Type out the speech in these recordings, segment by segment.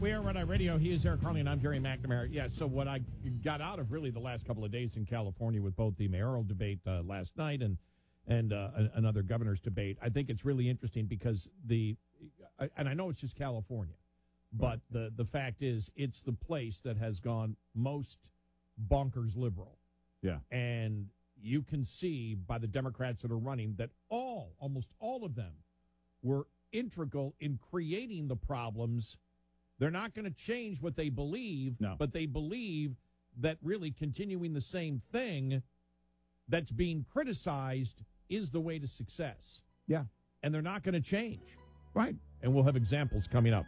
We are Red Eye Radio. He is Eric Carney, and I'm Gary McNamara. Yeah, so what I got out of really the last couple of days in California with both the mayoral debate last night and another governor's debate, I think it's really interesting because and I know it's just California, but the fact is it's the place that has gone most bonkers liberal. Yeah. And you can see by the Democrats that are running that almost all of them were integral in creating the problems. They're not going to change what they believe, but they believe that really continuing the same thing that's being criticized is the way to success. Yeah. And they're not going to change. Right. And we'll have examples coming up.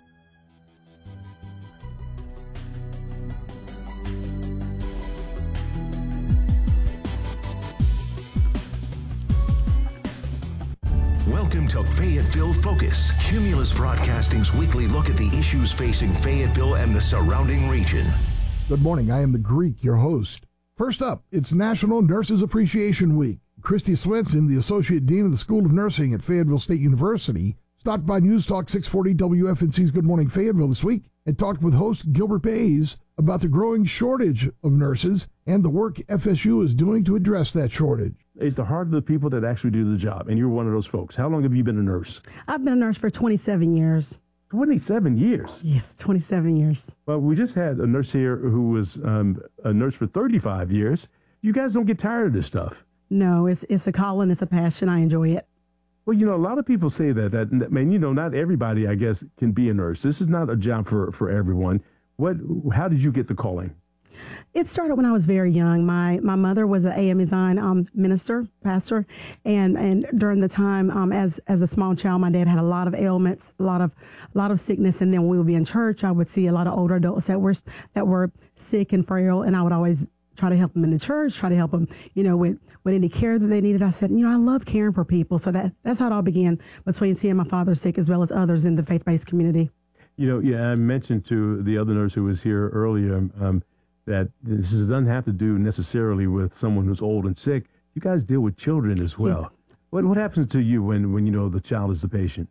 Welcome to Fayetteville Focus, Cumulus Broadcasting's weekly look at the issues facing Fayetteville and the surrounding region. Good morning. I am the Greek, your host. First up, it's National Nurses Appreciation Week. Christy Swenson, the Associate Dean of the School of Nursing at Fayetteville State University, stopped by News Talk 640 WFNC's Good Morning Fayetteville this week and talked with host Gilbert Bays about the growing shortage of nurses and the work FSU is doing to address that shortage. It's the heart of the people that actually do the job, and you're one of those folks. How long have you been a nurse? I've been a nurse for 27 years. 27 years? Yes, 27 years. Well, we just had a nurse here who was a nurse for 35 years. You guys don't get tired of this stuff. No, it's a calling, it's a passion. I enjoy it. Well, a lot of people say that not everybody, I guess, can be a nurse. This is not a job for everyone. How did you get the calling? It started when I was very young. My mother was an AME Zion pastor, and during the time as a small child, my dad had a lot of ailments, a lot of sickness, and then when we would be in church, I would see a lot of older adults that were sick and frail, and I would always try to help them in the church, try to help them, with any care that they needed. I said, I love caring for people, so that's how it all began between seeing my father sick as well as others in the faith-based community. I mentioned to the other nurse who was here earlier that this doesn't have to do necessarily with someone who's old and sick. You guys deal with children as well. Yeah. What happens to you when the child is the patient?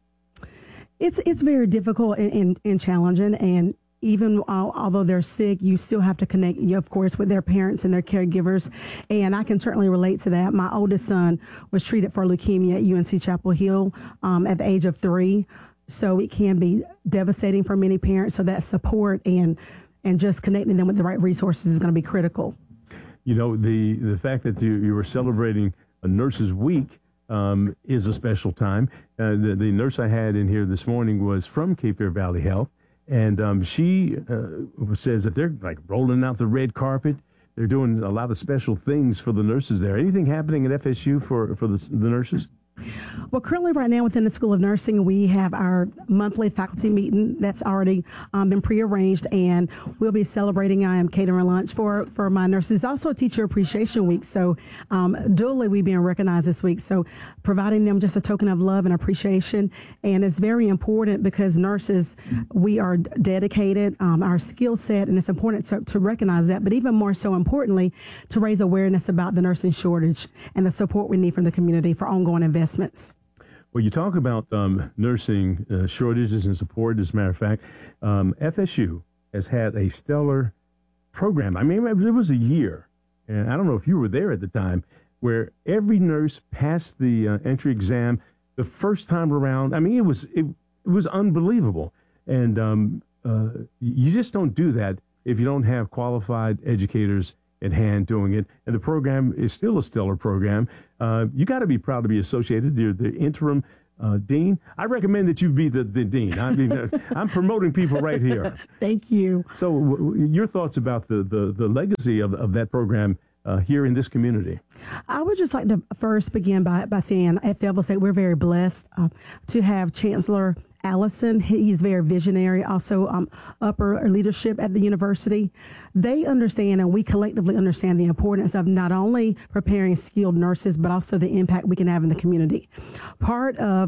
It's very difficult and challenging, and even although they're sick, you still have to connect, of course, with their parents and their caregivers. And I can certainly relate to that. My oldest son was treated for leukemia at UNC Chapel Hill at the age of 3. So it can be devastating for many parents. So that support and just connecting them with the right resources is going to be critical. The fact that you were celebrating a Nurses Week is a special time. The nurse I had in here this morning was from Cape Fear Valley Health, and she says that they're like rolling out the red carpet. They're doing a lot of special things for the nurses there. Anything happening at FSU for the nurses? Well, currently right now within the School of Nursing, we have our monthly faculty meeting that's already been prearranged, and we'll be celebrating. I am catering lunch for my nurses. Also a Teacher Appreciation Week, so dually we're being recognized this week, so providing them just a token of love and appreciation. And it's very important because nurses, we are dedicated, our skill set, and it's important to recognize that, but even more so importantly, to raise awareness about the nursing shortage and the support we need from the community for ongoing investments. Well, you talk about nursing shortages and support. As a matter of fact, FSU has had a stellar program. I mean, there was a year, and I don't know if you were there at the time, where every nurse passed the entry exam the first time around. I mean, it was unbelievable. And you just don't do that if you don't have qualified educators at hand doing it. And the program is still a stellar program. You got to be proud to be associated. You're the interim dean. I recommend that you be the dean. I mean, I'm promoting people right here. Thank you. So your thoughts about the legacy of that program here in this community? I would just like to first begin by saying at Fayetteville State, we're very blessed to have Chancellor Allison. He's very visionary, also upper leadership at the university. They understand, and we collectively understand, the importance of not only preparing skilled nurses, but also the impact we can have in the community. Part of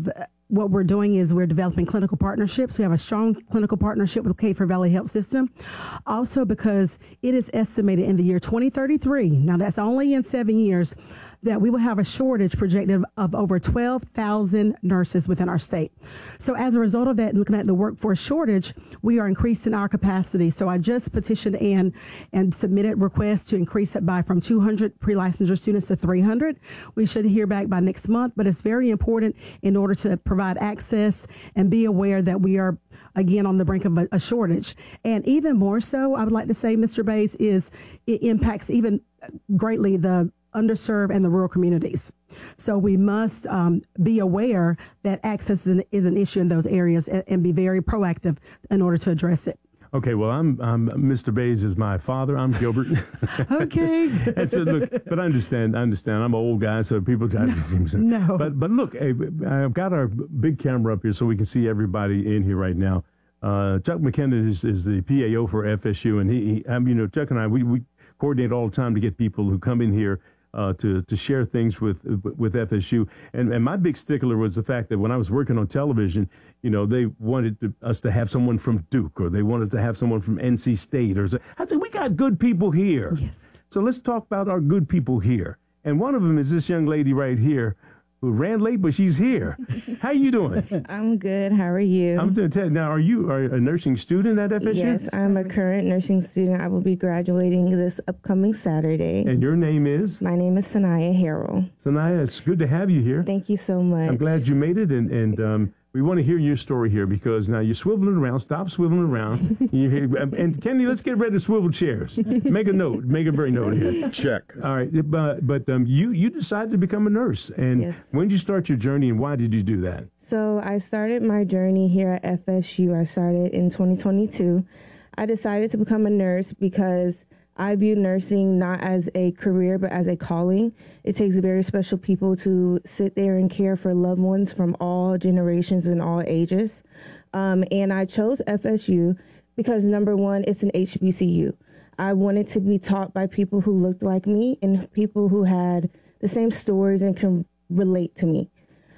what we're doing is we're developing clinical partnerships. We have a strong clinical partnership with Cape Fear Valley Health System. Also, because it is estimated in the year 2033, now that's only in 7 years, that we will have a shortage projected of over 12,000 nurses within our state. So as a result of that, looking at the workforce shortage, we are increasing our capacity. So I just petitioned and submitted requests to increase it from 200 pre-licensure students to 300. We should hear back by next month, but it's very important in order to provide access and be aware that we are, again, on the brink of a shortage. And even more so, I would like to say, Mr. Bays, is it impacts even greatly the underserved and the rural communities. So we must be aware that access is an issue in those areas and be very proactive in order to address it. Okay, well, I'm Mr. Bays is my father. I'm Gilbert. Okay. And so, look, but I understand. I'm an old guy, so people try to. No. But look, I've got our big camera up here so we can see everybody in here right now. Chuck McKenna is the PAO for FSU, and Chuck and I, we coordinate all the time to get people who come in here to share things with FSU. And my big stickler was the fact that when I was working on television, they wanted us to have someone from Duke, or they wanted to have someone from NC State. I said, we got good people here. Yes. So let's talk about our good people here. And one of them is this young lady right here who ran late, but she's here. How you doing? I'm good. How are you? I'm doing Ted. Now, are you a nursing student at FSU? Yes, I'm a current nursing student. I will be graduating this upcoming Saturday. And your name is? My name is Sanaya Harrell. Sanaya, it's good to have you here. Thank you so much. I'm glad you made it, and we want to hear your story here, because now you're swiveling around. Stop swiveling around. And Kenny, let's get ready to swivel chairs. Make a note. Make a very note here. Check. All right, but you decided to become a nurse, and Yes. When did you start your journey, and why did you do that? So I started my journey here at FSU. I started in 2022. I decided to become a nurse because I view nursing not as a career, but as a calling. It takes very special people to sit there and care for loved ones from all generations and all ages. And I chose FSU because, number one, it's an HBCU. I wanted to be taught by people who looked like me and people who had the same stories and can relate to me.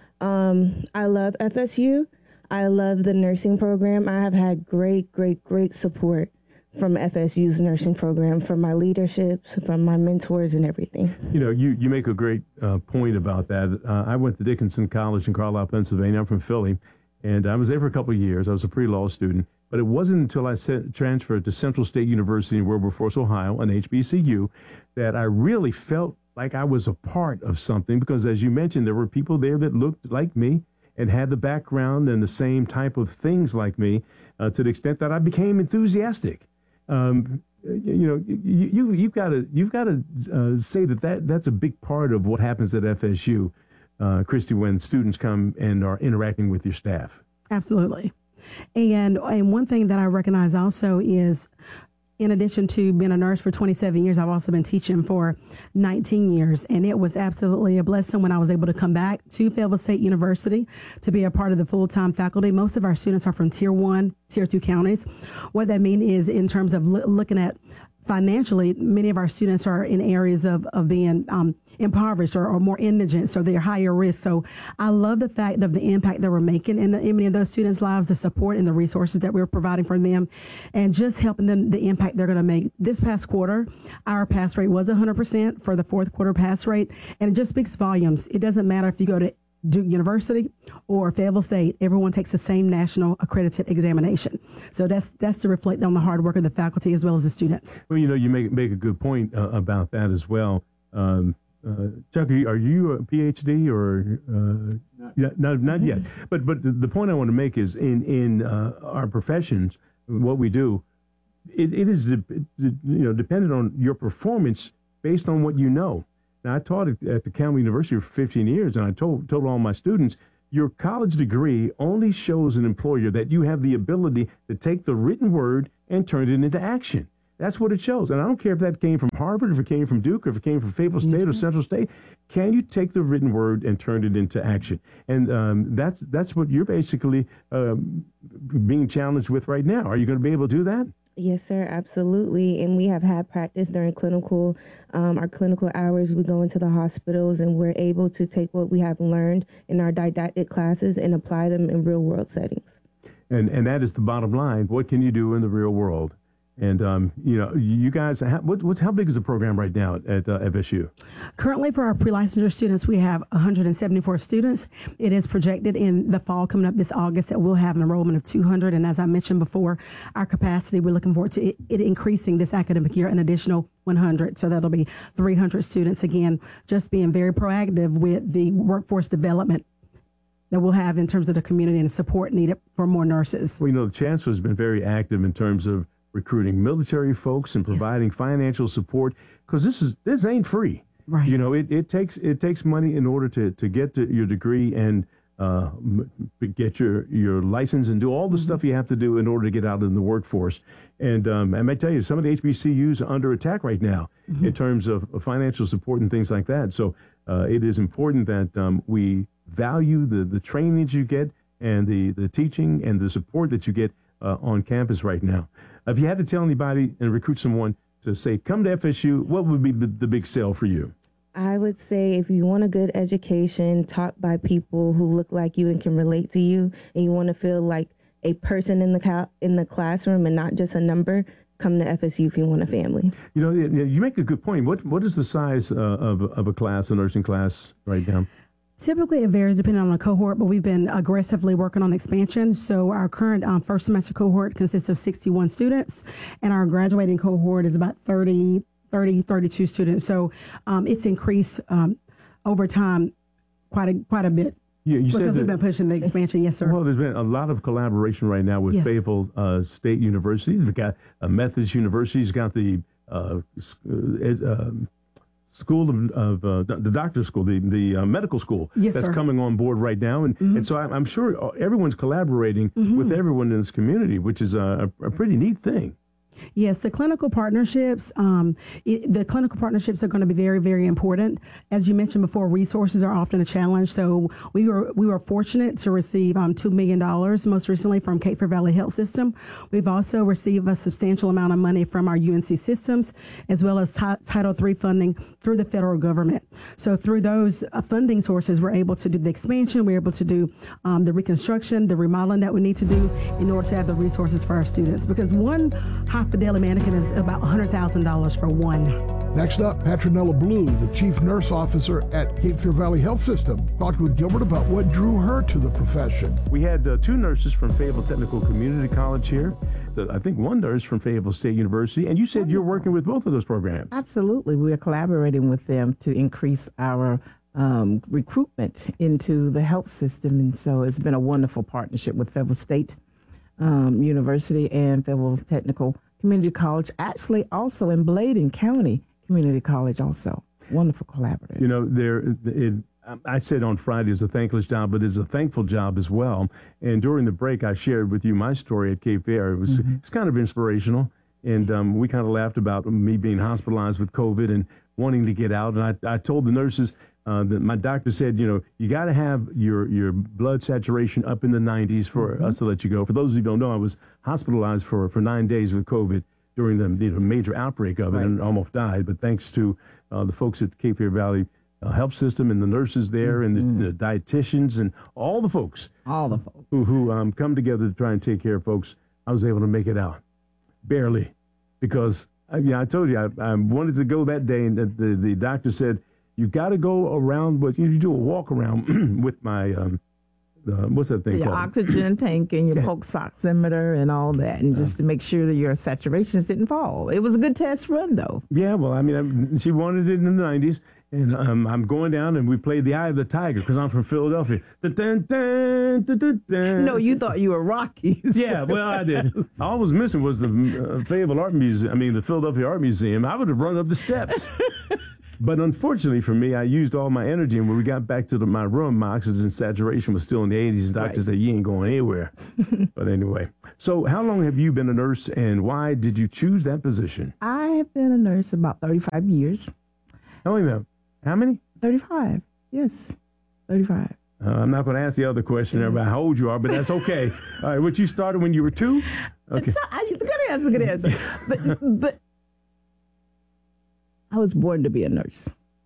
I love FSU. I love the nursing program. I have had great support from FSU's nursing program, from my leaderships, from my mentors and everything. You make a great point about that. I went to Dickinson College in Carlisle, Pennsylvania. I'm from Philly, and I was there for a couple of years. I was a pre-law student, but it wasn't until I transferred to Central State University in Wilberforce, Ohio, an HBCU, that I really felt like I was a part of something, because, as you mentioned, there were people there that looked like me and had the background and the same type of things like me, to the extent that I became enthusiastic. You've got to say that's a big part of what happens at FSU, Christy, when students come and are interacting with your staff. Absolutely. And one thing that I recognize also is, in addition to being a nurse for 27 years, I've also been teaching for 19 years. And it was absolutely a blessing when I was able to come back to Fayetteville State University to be a part of the full-time faculty. Most of our students are from Tier 1, Tier 2 counties. What that means is, in terms of looking at financially, many of our students are in areas of being impoverished or more indigent, so they're higher risk. So I love the fact of the impact that we're making in many of those students' lives, the support and the resources that we're providing for them, and just helping them, the impact they're going to make. This past quarter, our pass rate was 100% for the fourth quarter pass rate, and it just speaks volumes. It doesn't matter if you go to Duke University or Fayetteville State, everyone takes the same national accredited examination. So that's to reflect on the hard work of the faculty as well as the students. Well, you make a good point about that as well. Chuck, are you a PhD or not yet? But the point I want to make is, in our professions, what we do, it is dependent on your performance based on what you know. Now, I taught at the Campbell University for 15 years, and I told all my students, your college degree only shows an employer that you have the ability to take the written word and turn it into action. That's what it shows. And I don't care if that came from Harvard, if it came from Duke, or if it came from Fayetteville State or Central State. Can you take the written word and turn it into action? And that's what you're basically being challenged with right now. Are you going to be able to do that? Yes, sir, absolutely. And we have had practice during our clinical hours. We go into the hospitals and we're able to take what we have learned in our didactic classes and apply them in real world settings. And that is the bottom line. What can you do in the real world? And, you guys, how big is the program right now at FSU? Currently, for our pre-licensure students, we have 174 students. It is projected in the fall coming up this August that we'll have an enrollment of 200. And as I mentioned before, our capacity, we're looking forward to it increasing this academic year an additional 100. So that'll be 300 students. Again, just being very proactive with the workforce development that we'll have in terms of the community and support needed for more nurses. Well, the chancellor has been very active in terms of recruiting military folks and providing financial support, because this ain't free. Right. It takes money in order to get to your degree and get your license and do all the stuff you have to do in order to get out in the workforce. And I may tell you, some of the HBCUs are under attack right now in terms of financial support and things like that. So it is important that we value the training that you get and the teaching and the support that you get on campus right now. If you had to tell anybody and recruit someone to say, come to FSU, what would be the big sell for you? I would say if you want a good education taught by people who look like you and can relate to you, and you want to feel like a person in the classroom and not just a number, come to FSU if you want a family. You make a good point. What is the size of a class, a nursing class right now? Typically, it varies depending on the cohort, but we've been aggressively working on expansion. So our current first semester cohort consists of 61 students, and our graduating cohort is about 32 students. So it's increased over time quite a bit. You because said we've been pushing the expansion. Yes, sir. Well, there's been a lot of collaboration right now with Fayetteville State University. We've got Methodist University. You've got the School of the doctor's school, the medical school that's coming on board right now. And so I'm sure everyone's collaborating with everyone in this community, which is a pretty neat thing. Yes, the clinical partnerships. The clinical partnerships are going to be very, very important. As you mentioned before, resources are often a challenge. So we were fortunate to receive $2 million most recently from Cape Fear Valley Health System. We've also received a substantial amount of money from our UNC systems, as well as Title III funding through the federal government. So through those funding sources, we're able to do the expansion. We're able to do the reconstruction, the remodeling that we need to do in order to have the resources for our students. Because one high-fidelity mannequin is about $100,000 for one. Next up, Petronella Blue, the Chief Nurse Officer at Cape Fear Valley Health System, talked with Gilbert about what drew her to the profession. We had two nurses from Fayetteville Technical Community College here. I think one nurse from Fayetteville State University, and you said you're working with both of those programs. Absolutely. We are collaborating with them to increase our recruitment into the health system, and so it's been a wonderful partnership with Fayetteville State University and Fayetteville Technical Community College, actually also in Bladen County Community College also. Wonderful collaborative. I said on Friday it's a thankless job, but it's a thankful job as well. And during the break, I shared with you my story at Cape Fear. It's kind of inspirational. And we kind of laughed about me being hospitalized with COVID and wanting to get out. And I told the nurses that my doctor said, you got to have your blood saturation up in the 90s for us to let you go. For those of you who don't know, I was hospitalized for 9 days with COVID during the major outbreak of it and almost died. But thanks to the folks at Cape Fear Valley Health System and the nurses there and the dietitians and all the folks who come together to try and take care of folks, I was able to make it out. Barely. Because, I told you, I wanted to go that day, and the doctor said, you got to go around, but you do a walk around with my, what's that thing your called? Oxygen tank and your pulse oximeter and all that, and just to make sure that your saturations didn't fall. It was a good test run, though. Yeah, well, she wanted it in the 90s, and I'm going down, and we played the Eye of the Tiger, because I'm from Philadelphia. No, you thought you were Rocky. Yeah, well, I did. All I was missing was the Fayetteville Art Museum, the Philadelphia Art Museum. I would have run up the steps. But unfortunately for me, I used all my energy, and when we got back to my room, my oxygen saturation was still in the 80s. The doctor said, you ain't going anywhere. But anyway, so how long have you been a nurse, and why did you choose that position? I have been a nurse about 35 years. How many? 35, yes, 35. I'm not going to ask the other question about how old you are, but that's okay. All right, what you started when you were 2? Okay. So you got to answer. Good answer. But I was born to be a nurse.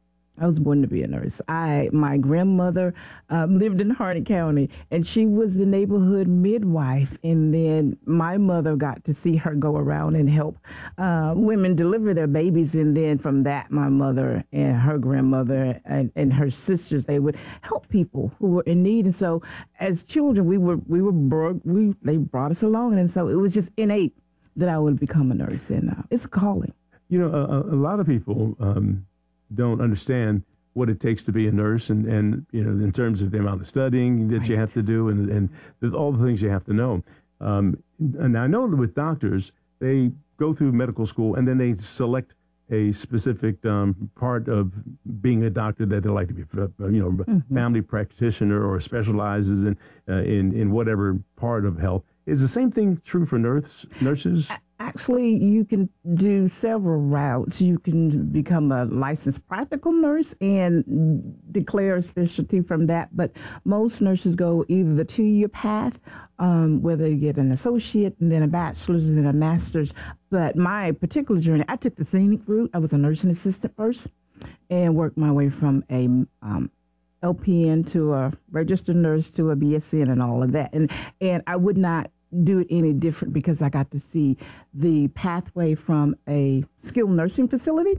My grandmother lived in Harnett County, and she was the neighborhood midwife. And then my mother got to see her go around and help women deliver their babies. And then from that, my mother and her grandmother and her sisters, they would help people who were in need. And so as children, they brought us along. And so it was just innate that I would become a nurse. And it's a calling. You know, a lot of people don't understand what it takes to be a nurse, and you know, in terms of the amount of studying that you have to do, and all the things you have to know. And I know that with doctors, they go through medical school and then they select a specific part of being a doctor that they like to be, family practitioner or specializes in whatever part of health. Is the same thing true for nurses? Actually, you can do several routes. You can become a licensed practical nurse and declare a specialty from that. But most nurses go either the 2-year path, whether you get an associate and then a bachelor's and then a master's. But my particular journey, I took the scenic route. I was a nursing assistant first and worked my way from a LPN to a registered nurse to a BSN and all of that. And I would not do it any different because I got to see the pathway from a skilled nursing facility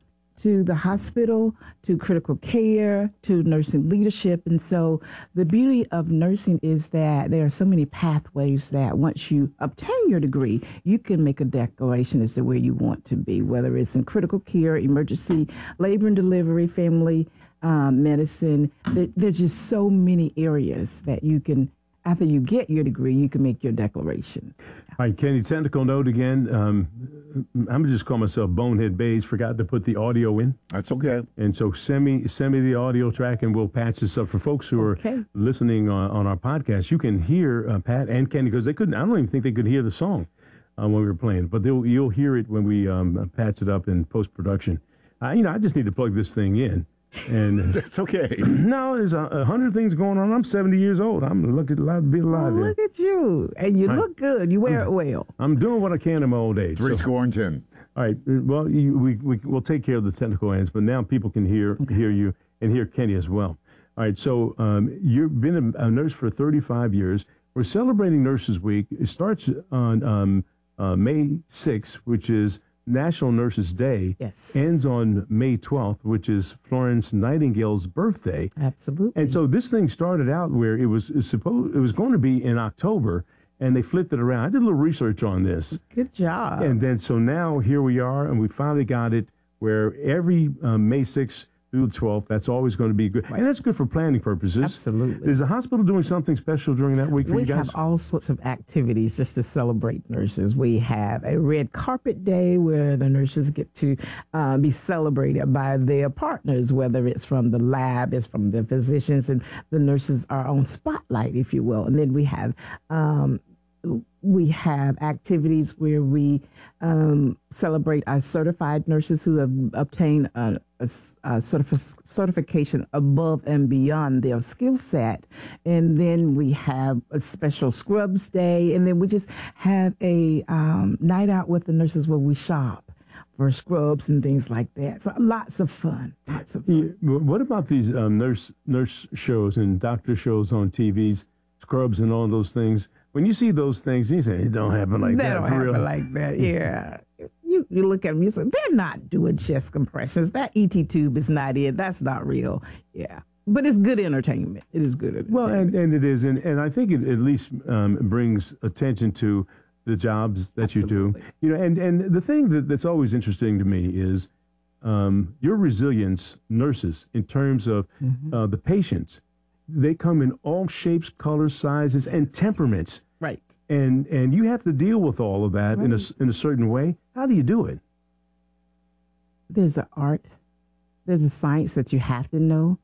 to the hospital, to critical care, to nursing leadership. And so the beauty of nursing is that there are so many pathways that once you obtain your degree, you can make a declaration as to where you want to be, whether it's in critical care, emergency, labor and delivery, family medicine. There's just so many areas that you can, after you get your degree, you can make your declaration. All right, Kenny, technical note again. I'm going to just call myself Bonehead Bays. Forgot to put the audio in. That's okay. And so send me the audio track, and we'll patch this up for folks who are listening on our podcast. You can hear Pat and Kenny, because I don't even think they could hear the song when we were playing. But you'll hear it when we patch it up in post-production. I just need to plug this thing in. And that's okay. No, there's 100 things going on. I'm 70 years old. I'm looking to be alive. Oh, look at you. And you look good. You wear it well. I'm doing what I can in my old age. 10. All right. Well, we'll take care of the technical ends, but now people can hear you and hear Kenny as well. All right. So you've been a nurse for 35 years. We're celebrating Nurses Week. It starts on May 6th, which is National Nurses Day. Yes. Ends on May 12th, which is Florence Nightingale's birthday. Absolutely. And so this thing started out where it was going to be in October, and they flipped it around. I did a little research on this. Good job. And then so now here we are, and we finally got it where every May 6th through the 12th, that's always going to be good. Right. And that's good for planning purposes. Absolutely. Is the hospital doing something special during that week for you guys? We have all sorts of activities just to celebrate nurses. We have a red carpet day where the nurses get to be celebrated by their partners, whether it's from the lab, it's from the physicians, and the nurses are on spotlight, if you will. And then we have activities where we celebrate our certified nurses who have obtained a certification above and beyond their skill set. And then we have a special scrubs day. And then we just have a night out with the nurses where we shop for scrubs and things like that. So lots of fun. Yeah. What about these nurse shows and doctor shows on TVs, scrubs and all those things? When you see those things, you say, it don't happen like that. They don't happen like that, yeah. You look at them, you say, they're not doing chest compressions. That ET tube is not it. That's not real. Yeah. But it's good entertainment. It is good entertainment. Well, and it is. And I think it at least brings attention to the jobs that Absolutely. you do. And the thing that's always interesting to me is your resilience, nurses, in terms of the patients. They come in all shapes, colors, sizes, and temperaments. Right. And you have to deal with all of that in a certain way. How do you do it? There's an art. There's a science that you have to know.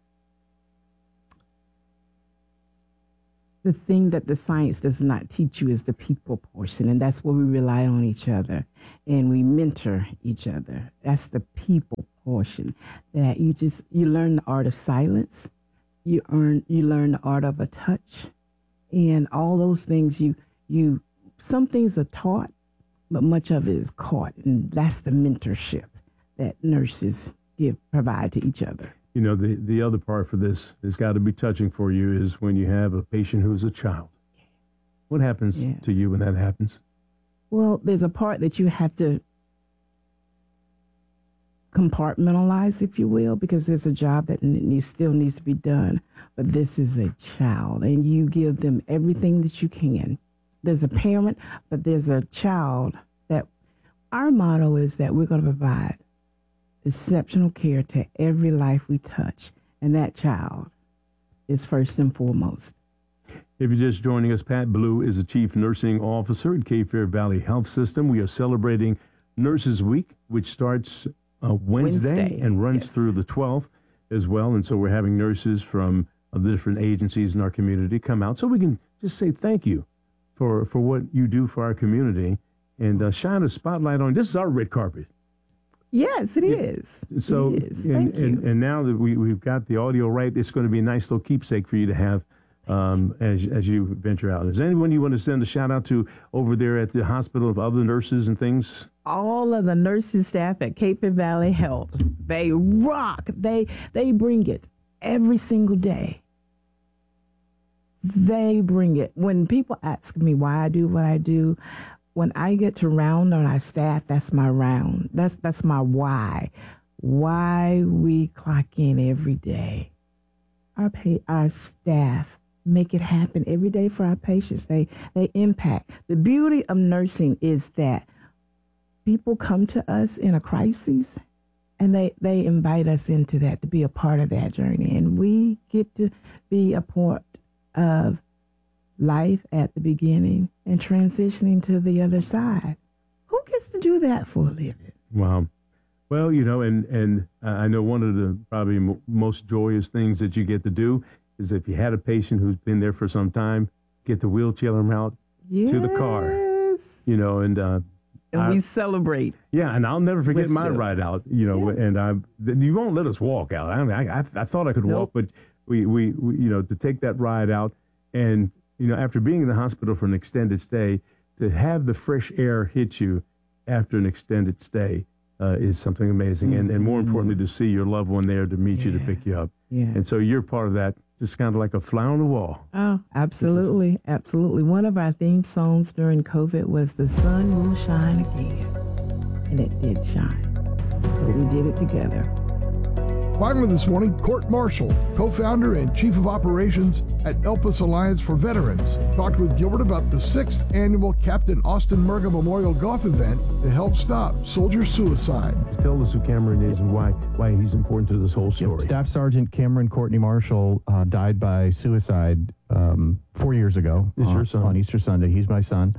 The thing that the science does not teach you is the people portion, and that's where we rely on each other and we mentor each other. That's the people portion that you learn the art of silence. You learn the art of a touch, and all those things. Some things are taught, but much of it is caught, and that's the mentorship that nurses provide to each other. You know, the other part for this has got to be touching for you is when you have a patient who's a child. What happens to you when that happens? Well, there's a part that you have to compartmentalize, if you will, because there's a job that still needs to be done. But this is a child, and you give them everything that you can. There's a parent, but there's a child that our motto is that we're going to provide exceptional care to every life we touch, and that child is first and foremost. If you're just joining us, Pat Blue is the Chief Nursing Officer at Cape Fear Valley Health System. We are celebrating Nurses Week, which starts Wednesday and runs through the 12th as well. And so we're having nurses from the different agencies in our community come out so we can just say thank you for what you do for our community and shine a spotlight on. This is our red carpet. Yes, it is. So, it is. Thank you. And now that we've got the audio right, it's going to be a nice little keepsake for you to have as you venture out. Is there anyone you want to send a shout out to over there at the hospital of other nurses and things? All of the nursing staff at Cape Fear Valley Health, they rock. They bring it every single day. They bring it. When people ask me why I do what I do, when I get to round on our staff, that's my round. That's my why. Why we clock in every day. Our staff make it happen every day for our patients. They impact. The beauty of nursing is that people come to us in a crisis, and they invite us into that, to be a part of that journey. And we get to be a part of life at the beginning and transitioning to the other side. Who gets to do that for a living? Wow. Well, you know, and I know one of the probably most joyous things that you get to do is if you had a patient who's been there for some time, get to wheelchair them out to the car, you know, and we celebrate. Yeah, and I'll never forget my ride out, you know, and you won't let us walk out. I mean, I thought I could walk, but we you know, to take that ride out and, you know, after being in the hospital for an extended stay, to have the fresh air hit you after an extended stay is something amazing. And more importantly, to see your loved one there to meet you, to pick you up. Yeah. And so you're part of that, just kind of like a fly on the wall. Oh, absolutely. Absolutely. One of our theme songs during COVID was "The Sun Will Shine Again." And it did shine. But we did it together. Finally this morning, Court Marshall, co-founder and chief of operations at Elpis Alliance for Veterans, talked with Gilbert about the 6th annual Captain Austin Murga Memorial Golf Event to help stop soldier suicide. Tell us who Cameron is and why he's important to this whole story. Staff Sergeant Cameron Courtney Marshall died by suicide 4 years ago on Easter Sunday. He's my son.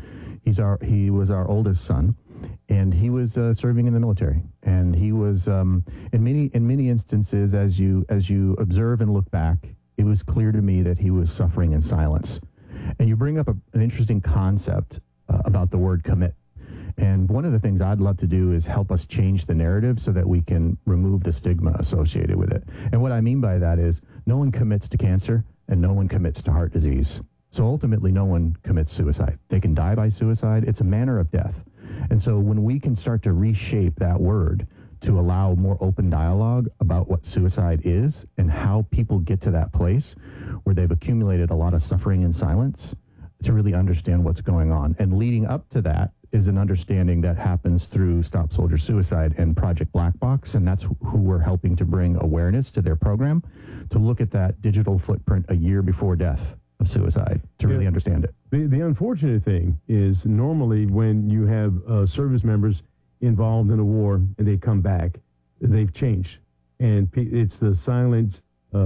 He was our oldest son. And he was serving in the military, and he was in many instances, as you observe and look back, it was clear to me that he was suffering in silence. And you bring up an interesting concept about the word commit. And one of the things I'd love to do is help us change the narrative so that we can remove the stigma associated with it. And what I mean by that is no one commits to cancer and no one commits to heart disease. So ultimately, no one commits suicide. They can die by suicide. It's a manner of death. And so when we can start to reshape that word to allow more open dialogue about what suicide is and how people get to that place where they've accumulated a lot of suffering in silence, to really understand what's going on. And leading up to that is an understanding that happens through Stop Soldier Suicide and Project Black Box, and that's who we're helping to bring awareness to their program, to look at that digital footprint a year before death of suicide, to really understand it. The unfortunate thing is normally when you have service members involved in a war and they come back, they've changed. And it's the silence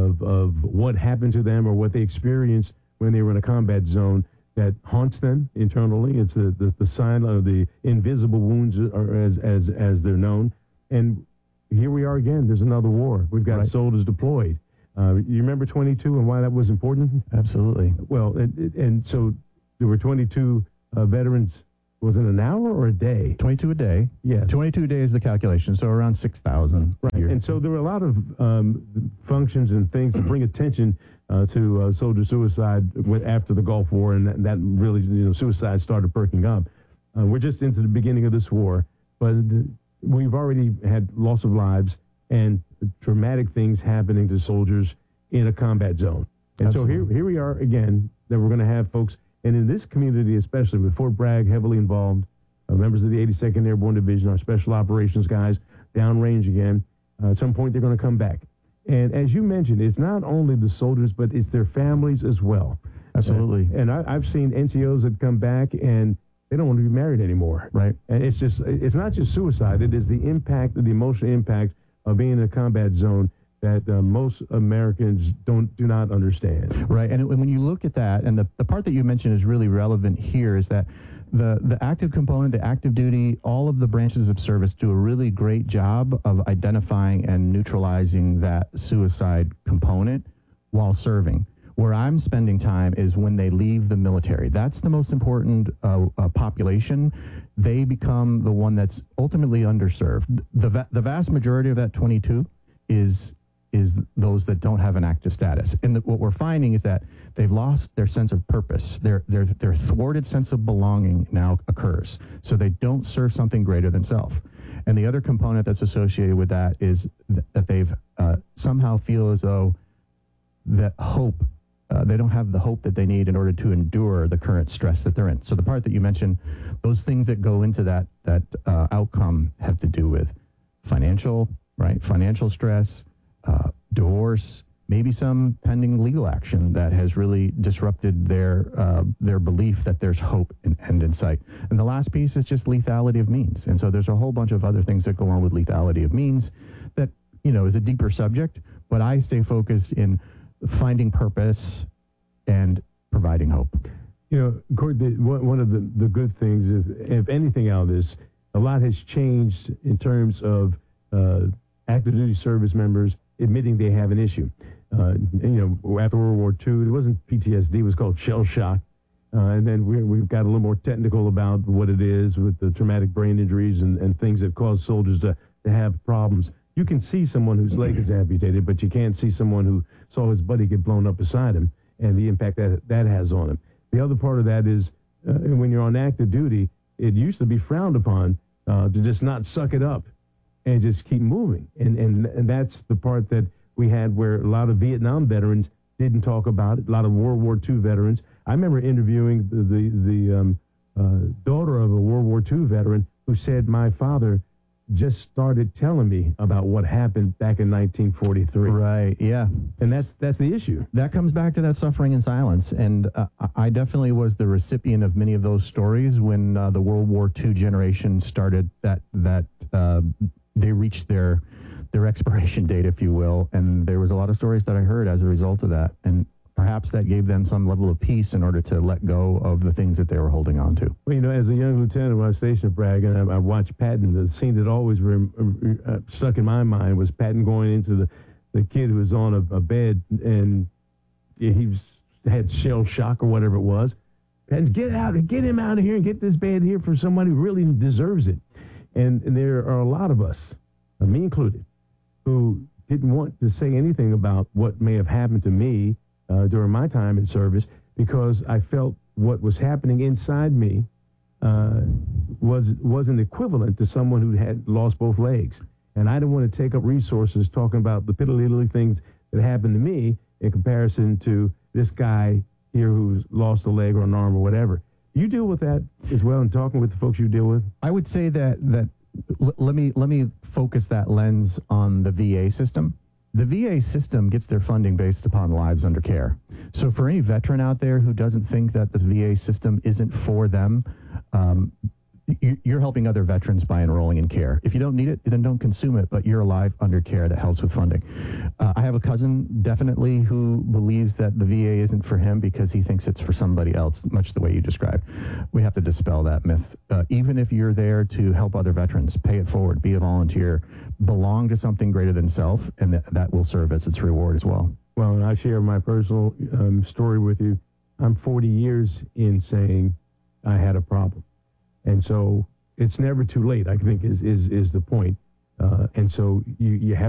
of what happened to them or what they experienced when they were in a combat zone that haunts them internally. It's the sign of the invisible wounds, as they're known. And here we are again. There's another war. We've got soldiers deployed. You remember 22 and why that was important? Absolutely. Well, and so there were 22 veterans. Was it an hour or a day? 22 a day. Yeah. 22 a day is the calculation, so around 6,000. Right. And so there were a lot of functions and things to bring attention to soldier suicide after the Gulf War, and that really, suicide started perking up. We're just into the beginning of this war, but we've already had loss of lives and traumatic things happening to soldiers in a combat zone. And Absolutely. so here we are again, that we're going to have folks, and in this community especially, with Fort Bragg heavily involved, members of the 82nd Airborne Division, our special operations guys, downrange again. At some point, they're going to come back. And as you mentioned, it's not only the soldiers, but it's their families as well. Absolutely. And I've seen NCOs that come back and they don't want to be married anymore. Right. And it's not just suicide. It is the impact, the emotional impact of being in a combat zone that most Americans do not understand. Right. And when you look at that, and the part that you mentioned is really relevant here, is that the active component, the active duty, all of the branches of service do a really great job of identifying and neutralizing that suicide component while serving. Where I'm spending time is when they leave the military. That's the most important population. They become the one that's ultimately underserved. The vast majority of that 22 is those that don't have an active status. And what we're finding is that they've lost their sense of purpose. Their thwarted sense of belonging now occurs. So they don't serve something greater than self. And the other component that's associated with that is that they've somehow feel as though that hope, they don't have the hope that they need in order to endure the current stress that they're in. So the part that you mentioned, those things that go into that outcome have to do with financial stress, divorce, maybe some pending legal action that has really disrupted their belief that there's hope and end in sight. And the last piece is just lethality of means. And so there's a whole bunch of other things that go on with lethality of means that, is a deeper subject, but I stay focused in finding purpose and providing hope. Courtney, one of the good things, if anything out of this, a lot has changed in terms of active duty service members admitting they have an issue. After World War II, it wasn't PTSD, it was called shell shock. And then we've got a little more technical about what it is with the traumatic brain injuries and things that cause soldiers to have problems. You can see someone whose leg is amputated, but you can't see someone who saw his buddy get blown up beside him and the impact that has on him. The other part of that is when you're on active duty, it used to be frowned upon to just not suck it up and just keep moving. And that's the part that we had where a lot of Vietnam veterans didn't talk about it, a lot of World War II veterans. I remember interviewing the daughter of a World War II veteran who said, my father just started telling me about what happened back in 1943. Right, yeah. And that's the issue. That comes back to that suffering in silence. And I definitely was the recipient of many of those stories when the World War II generation started that they reached their expiration date, if you will. And there was a lot of stories that I heard as a result of that. And perhaps that gave them some level of peace in order to let go of the things that they were holding on to. Well, as a young lieutenant when I was stationed at Bragg, and I watched Patton, the scene that always stuck in my mind was Patton going into the kid who was on a bed, and had shell shock or whatever it was. Patton's, get him out of here and get this bed here for somebody who really deserves it. And there are a lot of us, me included, who didn't want to say anything about what may have happened to me during my time in service, because I felt what was happening inside me wasn't equivalent to someone who had lost both legs. And I didn't want to take up resources talking about the piddly things that happened to me in comparison to this guy here who's lost a leg or an arm or whatever. You deal with that as well in talking with the folks you deal with? I would say that let me focus that lens on the VA system. The VA system gets their funding based upon lives under care. So for any veteran out there who doesn't think that the VA system isn't for them, you're helping other veterans by enrolling in care. If you don't need it, then don't consume it, but you're alive under care. That helps with funding. I have a cousin, definitely, who believes that the VA isn't for him because he thinks it's for somebody else, much the way you described. We have to dispel that myth. Even if you're there to help other veterans, pay it forward, be a volunteer, belong to something greater than self, and that will serve as its reward as well. Well, and I share my personal story with you. I'm 40 years in saying I had a problem. And so it's never too late, I think, is the point. And so you have